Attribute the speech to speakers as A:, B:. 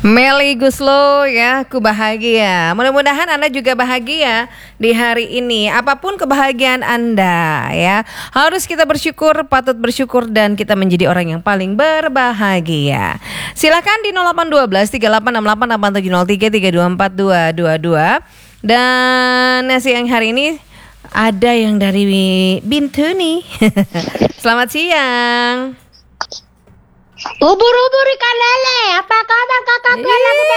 A: Meli Guslo ya, aku bahagia. Mudah-mudahan Anda juga bahagia di hari ini. Apapun kebahagiaan Anda ya, harus kita bersyukur, patut bersyukur dan kita menjadi orang yang paling berbahagia. Silakan di 0812 3868 8703 324222. Dan siang hari ini ada yang dari Bintuni. Selamat siang.
B: Ubur-ubur ikan lele, apa kabar kakak?